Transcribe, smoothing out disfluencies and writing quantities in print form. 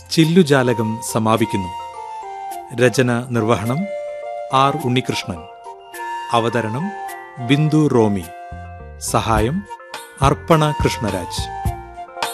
ചില്ലുജാലകം സമാപിക്കുന്നു. രചന നിർവഹണം ആർ ഉണ്ണികൃഷ്ണൻ. അവതരണം ബിന്ദു റോമി. സഹായം അർപ്പണ കൃഷ്ണരാജ്.